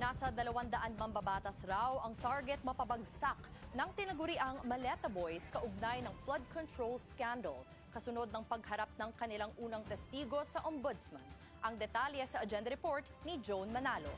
Nasa 200 mambabatas raw ang target mapabagsak ng tinaguriang Maleta Boys kaugnay ng flood control scandal, kasunod ng pagharap ng kanilang unang testigo sa ombudsman. Ang detalye sa agenda report ni Joan Manalo.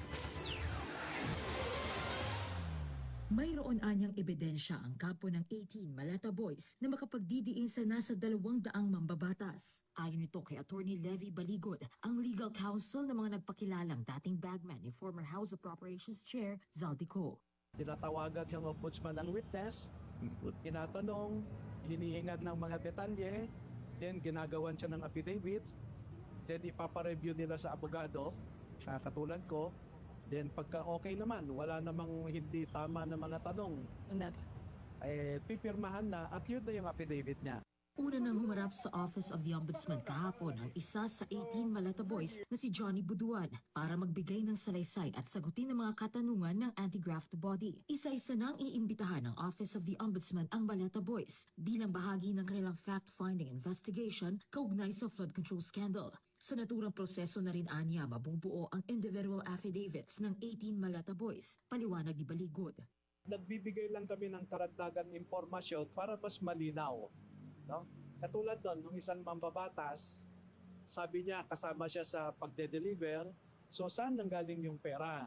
Mayroon anyang ebidensya ang kapo ng 18 Maleta Boys na makapagdidiin sa nasa 200 mambabatas. Ayon nito kay Attorney Levy Baligod, ang legal counsel ng mga nagpakilalang dating bagman ni former House of Appropriations Chair Zaldico. Tinatawagan siyang ombudsman ng witness, tinatanong, hinihingan ng mga detalye, then ginagawan siya ng affidavit, then ipapareview nila sa abogado, katulad ko. Then pagka okay naman, wala namang hindi tama na mga tanong, pipirmahan na at yun na yung affidavit niya. Una nang humarap sa Office of the Ombudsman kahapon ang isa sa 18 Maleta Boys na si Johnny Buduan para magbigay ng salaysay at sagutin ang mga katanungan ng anti-graft body. Isa-isa nang iimbitahan ng Office of the Ombudsman ang Maleta Boys bilang bahagi ng kanilang fact-finding investigation kaugnay sa flood control scandal. Sa naturang proseso na rin anya mabubuo ang individual affidavits ng 18 Maleta Boys, paliwanag ni Baligod. Nagbibigay lang kami ng karagdagang impormasyon para mas malinaw. No? Katulad doon, nung isang mambabatas, sabi niya kasama siya sa pagde-deliver, so saan nanggaling yung pera?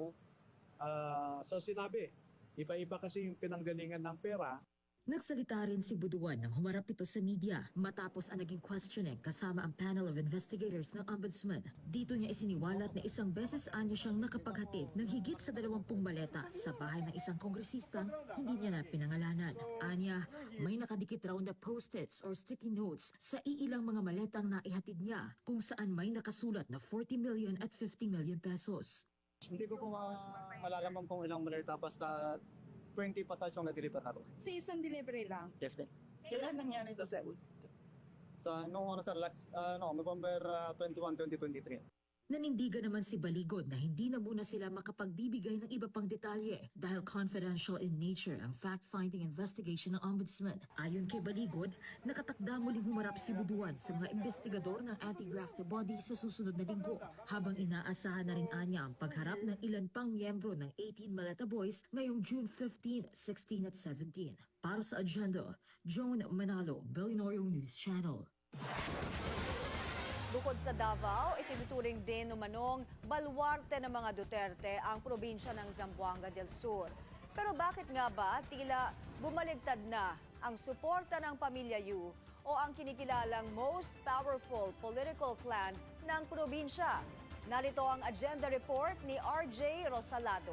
So sinabi, iba-iba kasi yung pinanggalingan ng pera. Nagsalita rin si Buduan nang humarap ito sa media matapos ang naging questioning kasama ang panel of investigators ng Ombudsman. Dito niya isiniwalat na isang beses anya siyang nakapaghatid ng higit sa 20 maleta sa bahay ng isang kongresistang hindi niya na pinangalanan. Anya, may nakadikit raw na post-its or sticky notes sa iilang mga maletang naihatid niya kung saan may nakasulat na 40 million at 50 million pesos. Hindi ko po malalaman kung ilang maleta basta 20 patas yung nag-deliver ako. Sa isang delivery lang? Yes, ma'am. Kailan nangyari ito, sir? Sa noong oras, November 21, 2023. Nanindigan naman si Baligod na hindi na muna sila makapagbibigay ng iba pang detalye dahil confidential in nature ang fact-finding investigation ng Ombudsman. Ayon kay Baligod, nakatakda muling humarap si Buduan sa mga investigador ng anti-graft body sa susunod na linggo, habang inaasahan na rin anya ang pagharap ng ilan pang miyembro ng 18 Maleta Boys ngayong June 15, 16 at 17. Para sa agenda, Joan Manalo, Billionaire News Channel. Bukod sa Davao, itinuturing din umanong baluarte ng mga Duterte ang probinsya ng Zamboanga del Sur. Pero bakit nga ba tila bumaligtad na ang suporta ng Pamilya Yu o ang kinikilalang most powerful political clan ng probinsya? Narito ang agenda report ni RJ Rosalado.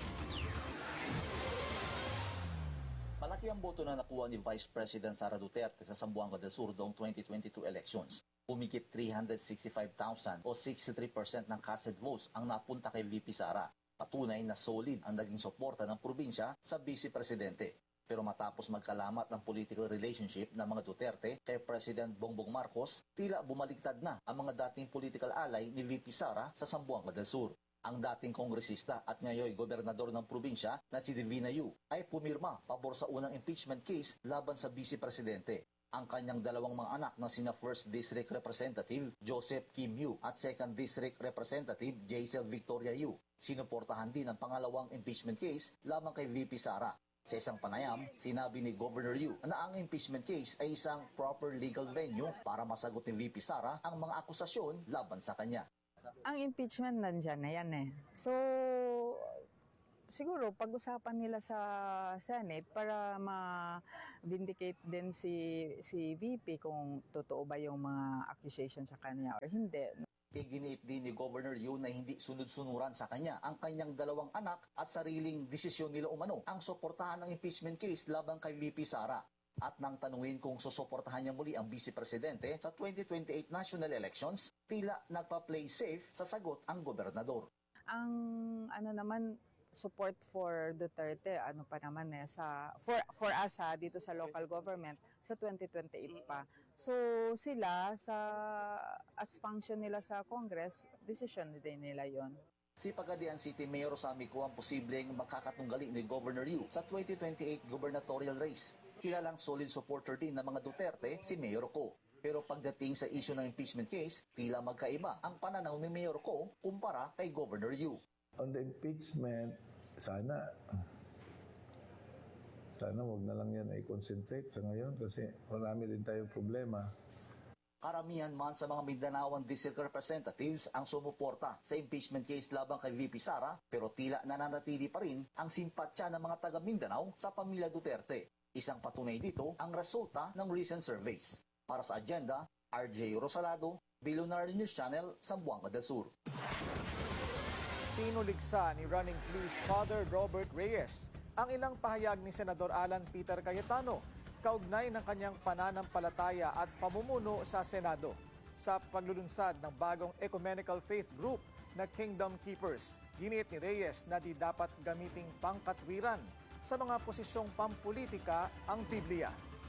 Malaki ang boto na nakuha ni Vice President Sara Duterte sa Zamboanga del Sur noong 2022 elections. Umikit 365,000 o 63% ng casted votes ang napunta kay VP Sara. Patunay na solid ang naging suporta ng probinsya sa Vice Presidente. Pero matapos magkalamat ng political relationship ng mga Duterte kay President Bongbong Marcos, tila bumaligtad na ang mga dating political ally ni VP Sara sa Zamboanga del Sur. Ang dating kongresista at ngayon gobernador ng probinsya na si Divina Yu ay pumirma pabor sa unang impeachment case laban sa Vice Presidente. Ang kanyang dalawang mga anak na sina 1st District Representative Joseph Kim Yu at 2nd District Representative Jaisel Victoria Yu. Sinuportahan din ang pangalawang impeachment case lamang kay VP Sara. Sa isang panayam, sinabi ni Governor Yu na ang impeachment case ay isang proper legal venue para masagot ni VP Sara ang mga akusasyon laban sa kanya. Ang impeachment nandyan na yan eh. So, siguro pag-usapan nila sa Senate para ma-vindicate din si VP kung totoo ba yung mga accusation sa kanya o hindi. Iginiit din ni Governor Yu na hindi sunod-sunuran sa kanya ang kanyang dalawang anak at sariling desisyon nila umano ang suportahan ng impeachment case laban kay VP Sara. At nang tanungin kung susuportahan niya muli ang Vice Presidente sa 2028 national elections, tila nagpa-play safe sa sagot ang gobernador. Ang naman support for Duterte pa naman for us dito sa local government sa 2028 pa. So sila as function nila sa Congress, decision din nila 'yon. Si Pagadian City Mayor Sammy Ko ang posibleng makakatunggali ni Governor Yu sa 2028 gubernatorial race. Kilalang solid supporter din ng mga Duterte si Mayor Ko. Pero pagdating sa issue ng impeachment case, tila magkaiba ang pananaw ni Mayor Ko kumpara kay Governor Yu. On the impeachment, sana wag na lang yan ay concentrate sa ngayon kasi marami din tayong problema. Karamihan man sa mga Mindanaoan District Representatives ang sumuporta sa impeachment case labang kay VP Sara, pero tila nananatili pa rin ang simpatya ng mga taga Mindanao sa pamilya Duterte. Isang patunay dito ang resulta ng recent surveys. Para sa agenda, RJ Rosalado, Billionaire News Channel, Zamboanga del Sur. Tinuligsa ni Running Please Father Robert Reyes ang ilang pahayag ni Senador Alan Peter Cayetano kaugnay ng kanyang pananampalataya at pamumuno sa Senado sa paglulunsad ng bagong ecumenical faith group na Kingdom Keepers. Giniit ni Reyes na di dapat gamiting pangkatwiran sa mga posisyong pampolitika ang Biblia.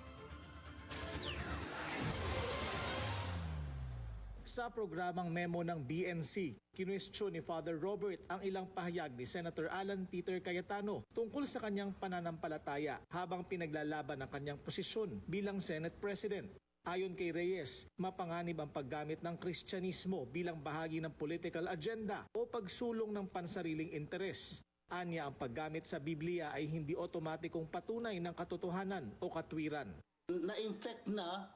Sa programang memo ng BNC, kinwestiyon ni Father Robert ang ilang pahayag ni Senator Alan Peter Cayetano tungkol sa kanyang pananampalataya habang pinaglalaban ang kanyang posisyon bilang Senate President. Ayon kay Reyes, mapanganib ang paggamit ng Kristyanismo bilang bahagi ng political agenda o pagsulong ng pansariling interes. Anya, ang paggamit sa Biblia ay hindi otomatikong patunay ng katotohanan o katwiran. Na-infect na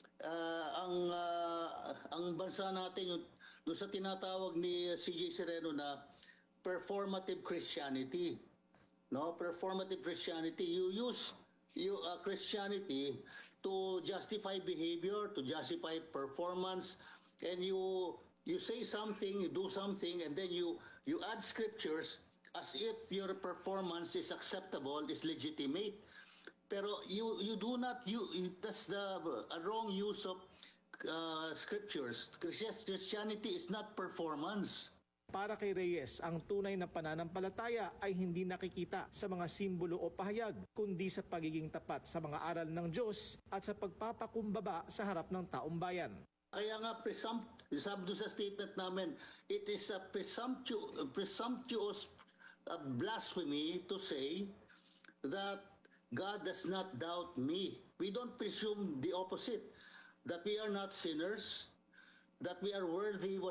ang bansa natin doon sa tinatawag ni CJ Sereno na performative Christianity. No, performative Christianity. You use Christianity to justify behavior, to justify performance, and you say something, you do something, and then you add scriptures as if your performance is acceptable, is legitimate. Pero you do not, that's a wrong use of scriptures. Christianity is not performance. Para kay Reyes, ang tunay na pananampalataya ay hindi nakikita sa mga simbolo o pahayag, kundi sa pagiging tapat sa mga aral ng Diyos at sa pagpapakumbaba sa harap ng taong bayan. Kaya nga, sabi sa statement namin, it is a presumptuous blasphemy to say that God does not doubt me. We don't presume the opposite, that we are not sinners, that we are worthy 100%.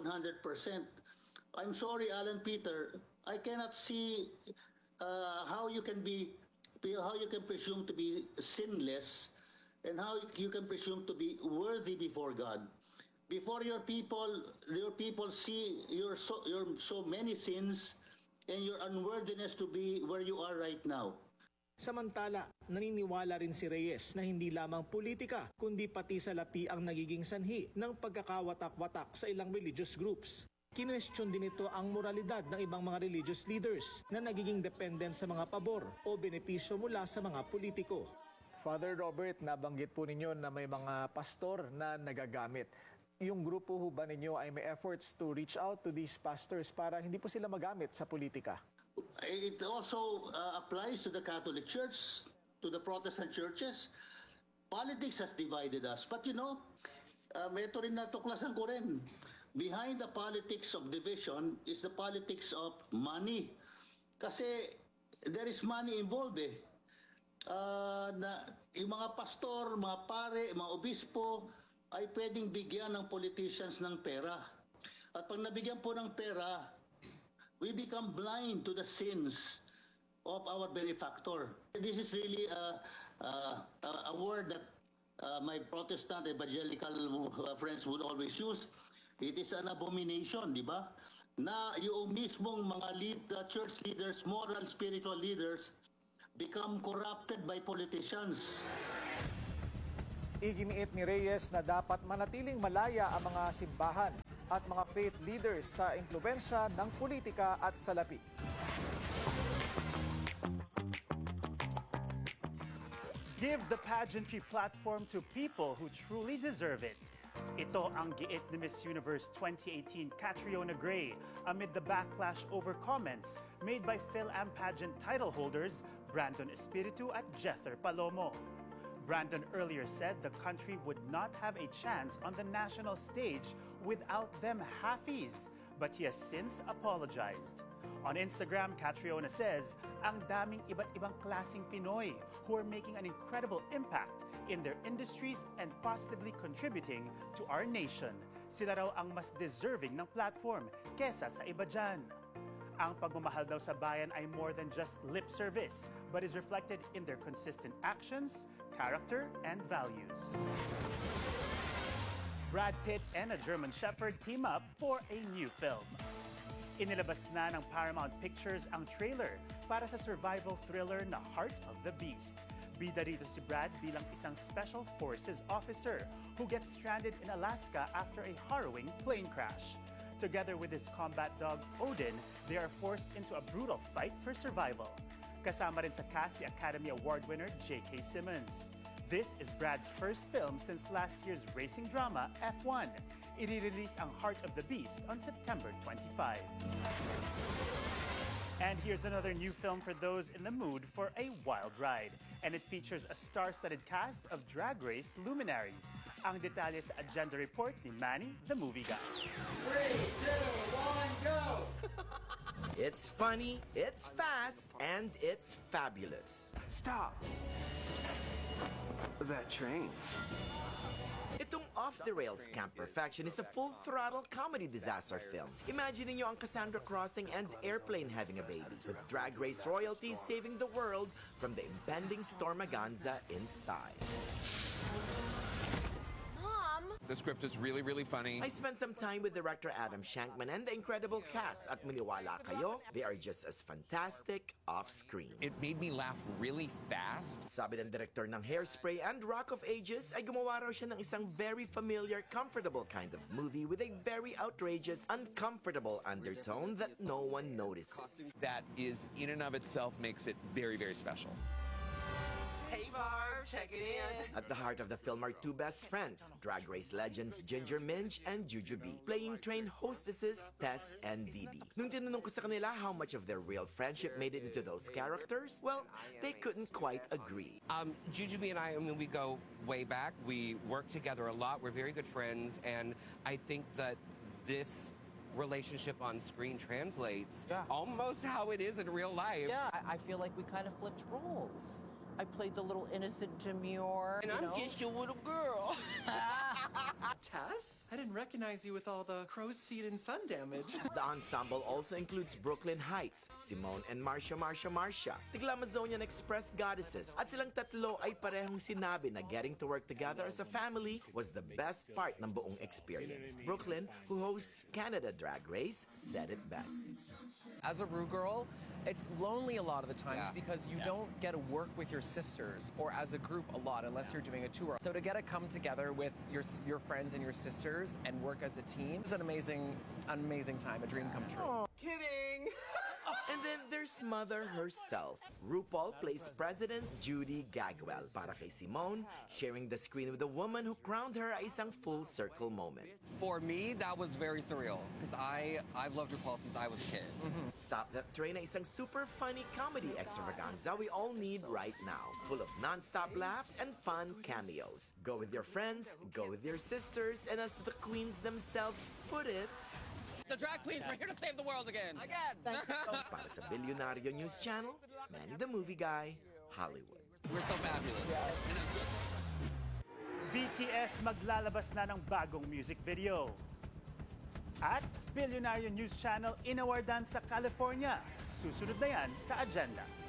I'm sorry, Alan Peter, I cannot see how you can presume to be sinless and how you can presume to be worthy before God. Before your people see your so many sins and your unworthiness to be where you are right now. Samantala, naniniwala rin si Reyes na hindi lamang politika, kundi pati salapi ang nagiging sanhi ng pagkakawatak-watak sa ilang religious groups. Kinwestiyon din ito ang moralidad ng ibang mga religious leaders na nagiging dependent sa mga pabor o benepisyo mula sa mga politiko. Father Robert, nabanggit po ninyo na may mga pastor na nagagamit. Yung grupo ho ba ninyo ay may efforts to reach out to these pastors para hindi po sila magamit sa politika? It also applies to the Catholic Church, to the Protestant churches. Politics has divided us. But ito rin natuklasan ko rin. Behind the politics of division is the politics of money. Kasi there is money involved na yung mga pastor, mga pare, mga obispo ay pwedeng bigyan ng politicians ng pera. At pag nabigyan po ng pera, we become blind to the sins of our benefactor. This is really a word that my Protestant evangelical friends would always use. It is an abomination, di ba? Na yung mismong mga church leaders, moral, spiritual leaders, become corrupted by politicians. Iginiit ni Reyes na dapat manatiling malaya ang mga simbahan at mga faith leaders sa impluwensya ng politika at salapi. Give the pageantry platform to people who truly deserve it. Ito ang giit ni Miss Universe 2018 Catriona Gray amid the backlash over comments made by Phil-Am pageant title holders Brandon Espiritu at Jether Palomo. Brandon earlier said the country would not have a chance on the national stage without them halfies, but he has since apologized. On Instagram, Catriona says, ang daming iba't ibang klaseng Pinoy who are making an incredible impact in their industries and positively contributing to our nation. Sila raw ang mas deserving ng platform kesa sa iba dyan. Ang pagmamahal daw sa bayan ay more than just lip service, but is reflected in their consistent actions, character, and values. Brad Pitt and a German Shepherd team up for a new film. Inilabas na ng Paramount Pictures ang trailer para sa survival thriller na Heart of the Beast. Bida rito si Brad bilang isang Special Forces officer who gets stranded in Alaska after a harrowing plane crash. Together with his combat dog, Odin, they are forced into a brutal fight for survival. Kasama rin sa cast si Academy Award winner J.K. Simmons. This is Brad's first film since last year's racing drama, F1. I-release ang Heart of the Beast on September 25. And here's another new film for those in the mood for a wild ride. And it features a star-studded cast of Drag Race luminaries. Ang detalye sa agenda report ni Manny, the movie guy. 3, 2, 1, go! It's funny, it's fast, and it's fabulous. Stop! That train. Itong Off the Rails Camp Perfection is a full-throttle comedy disaster film. Imagine niyo ang Cassandra Crossing and Airplane having a baby, with Drag Race royalties saving the world from the impending Stormaganza in style. The script is really, really funny. I spent some time with director Adam Shankman and the incredible cast at maniwala kayo, they are just as fantastic off-screen. It made me laugh really fast. Sabi ng director ng Hairspray and Rock of Ages ay gumawa raw siya ng isang very familiar, comfortable kind of movie with a very outrageous, uncomfortable undertone that no one notices. That is, in and of itself, makes it very, very special. Hey Barb, check it in! At the heart of the film are two best friends, Drag Race legends Ginger Minj and Jujubee, playing train hostesses Tess and Didi. Nung tinanong ko sa kanila how much of their real friendship made it into those characters, well, they couldn't quite agree. Jujubee and I mean, we go way back. We work together a lot. We're very good friends, and I think that this relationship on screen translates almost how it is in real life. Yeah, I feel like we kind of flipped roles. I played the little innocent demure. And I'm just a little girl. Tess? I didn't recognize you with all the crow's feet and sun damage. The ensemble also includes Brooklyn Heights, Simone and Marcia, the Glamazonian Express goddesses. At silang tatlo ay parehong sinabi na getting to work together as a family was the best part ng buong experience. Brooklyn, who hosts Canada Drag Race, said it best. As a Rue girl, it's lonely a lot of the times because you don't get to work with your sisters or as a group a lot unless you're doing a tour. So to get to come together with your friends and your sisters and work as a team is an amazing time, a dream come true. Kidding! And then there's Mother herself. RuPaul plays President Judy Gagwell. Para kay Simone, sharing the screen with the woman who crowned her ay isang full-circle moment. For me, that was very surreal, because I've loved RuPaul since I was a kid. Stop That Train ay isang super funny comedy extravaganza we all need right now. Full of non-stop laughs and fun cameos. Go with your friends, go with your sisters, and as the queens themselves put it, The drag queens are here to save the world again. para sa Bilyonaryo News Channel, Manny the Movie Guy, Hollywood. We're so fabulous. BTS maglalabas na ng bagong music video. At Bilyonaryo News Channel inawardan sa California. Susunod na yan sa agenda.